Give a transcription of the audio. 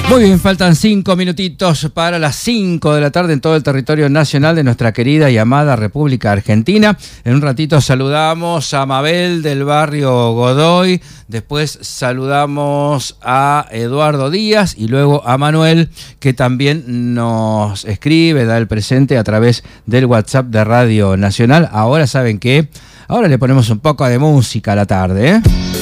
Muy bien, faltan 5 minutitos para las 5 de la tarde en todo el territorio nacional de nuestra querida y amada República Argentina. En un ratito saludamos a Mabel del barrio Godoy, después saludamos a Eduardo Díaz y luego a Manuel, que también nos escribe, da el presente a través del WhatsApp de Radio Nacional. Ahora, ¿saben qué? Ahora le ponemos un poco de música a la tarde, ¿eh?